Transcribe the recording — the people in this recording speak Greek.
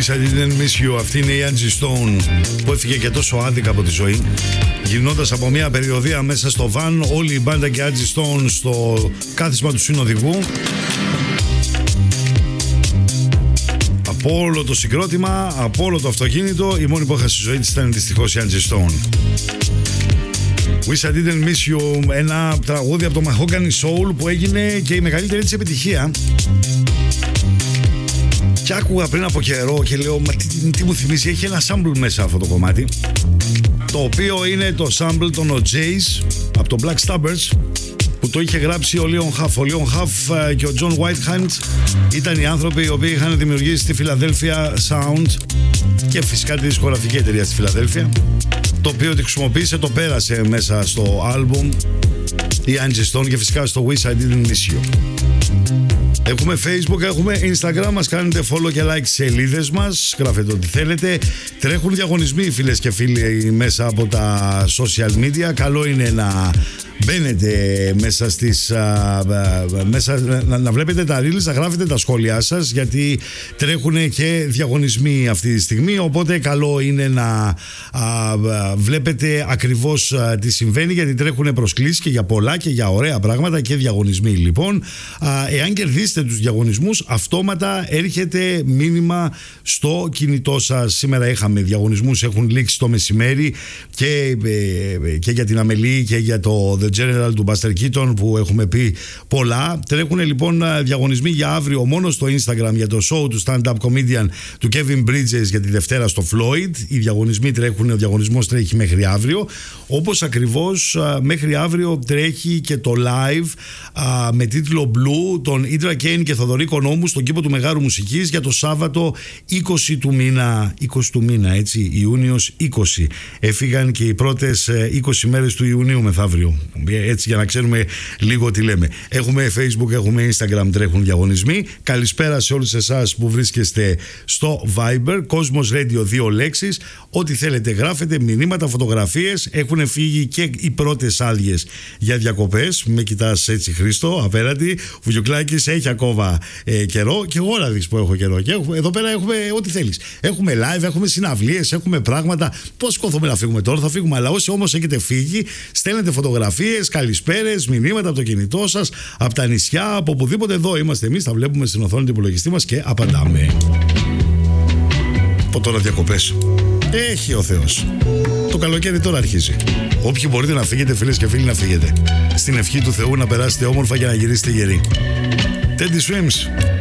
Wish I didn't miss you. Αυτή είναι η Angie Stone που έφυγε και τόσο άδικα από τη ζωή, γυρνώντας από μια περιοδεία μέσα στο βαν, όλη η μπάντα και Angie Stone στο κάθισμα του συνοδηγού. Από όλο το συγκρότημα, από όλο το αυτοκίνητο, η μόνη που έχασε στη ζωή της ήταν δυστυχώς η Angie Stone. Wish I didn't miss you, ένα τραγούδι από το Mahogany Soul που έγινε και η μεγαλύτερη της επιτυχία. Και άκουγα πριν από καιρό και λέω, μα τι μου θυμίζει, έχει ένα sample μέσα αυτό το κομμάτι, το οποίο είναι το sample των OJs από το Black Stabbers, που το είχε γράψει ο Leon Huff. Ο Leon Huff και ο John Whitehand ήταν οι άνθρωποι οι οποίοι είχαν δημιουργήσει τη Philadelphia Sound και φυσικά τη δισκογραφική εταιρεία στη Φιλαδέλφια, το οποίο τη χρησιμοποίησε, το πέρασε μέσα στο άλμπουμ η Angie Stone και φυσικά στο Wish I didn't miss you. Έχουμε Facebook, έχουμε Instagram, μας κάνετε follow και like σελίδες μας, γράφετε ό,τι θέλετε. Τρέχουν διαγωνισμοί, φίλες και φίλοι, μέσα από τα social media. Καλό είναι να μπαίνετε μέσα στις να βλέπετε τα reels, να γράφετε τα σχόλιά σας, γιατί τρέχουν και διαγωνισμοί αυτή τη στιγμή, οπότε καλό είναι να βλέπετε ακριβώς τι συμβαίνει, γιατί τρέχουν προσκλήσεις και για πολλά και για ωραία πράγματα και διαγωνισμοί. Λοιπόν, εάν κερδίσετε τους διαγωνισμούς, αυτόματα έρχεται μήνυμα στο κινητό σας. Σήμερα είχαμε διαγωνισμούς, έχουν λήξει το μεσημέρι και για την Αμελή και για το The General του Buster Keaton που έχουμε πει πολλά. Τρέχουν λοιπόν διαγωνισμοί για αύριο μόνο στο Instagram για το show του stand-up comedian του Kevin Bridges για τη Δευτέρα στο Floyd. Οι διαγωνισμοί τρέχουν, ο διαγωνισμός τρέχει μέχρι αύριο. Όπως ακριβώς μέχρι αύριο τρέχει και το live με τίτλο Blue των Indra Kane και Θοδωρή Νόμου στον κήπο του Μεγάρου Μουσικής για το Σάββατο 20 του μήνα, έτσι, Ιούνιος 20. Έφυγαν και οι πρώτες 20 μέρες του Ιουνίου μεθαύριο, έτσι, για να ξέρουμε λίγο τι λέμε. Έχουμε Facebook, έχουμε Instagram, τρέχουν διαγωνισμοί. Καλησπέρα σε όλους εσάς που βρίσκεστε στο Viber, Cosmos Radio 2 λέξεις. Ό,τι θέλετε γράφετε, μηνύματα, φωτογραφίες. Έχουν φύγει και οι πρώτες άδειες για διακοπές. Με κοιτάς έτσι, Χρήστο, απέναντι. Βουγιουκλάκης έχει ακόμα καιρό, και εγώ να δεις που έχω καιρό. Και εδώ πέρα έχουμε ό,τι θέλεις. Έχουμε live, έχουμε συναυλίες, έχουμε πράγματα. Πώς σκόθουμε να φύγουμε τώρα, θα φύγουμε. Αλλά όσοι όμως έχετε φύγει, στέλνετε φωτογραφίες, καλησπέρες, μηνύματα από το κινητό σας, από τα νησιά, από οπουδήποτε. Εδώ είμαστε εμείς, τα βλέπουμε στην οθόνη του υπολογιστή μας και απαντάμε. Από τώρα διακοπές έχει ο Θεός. Το καλοκαίρι τώρα αρχίζει. Όποιοι μπορείτε να φύγετε, φίλες και φίλοι, να φύγετε. Στην ευχή του Θεού να περάσετε όμορφα και να γυρίσετε γεροί. Teddy Swims.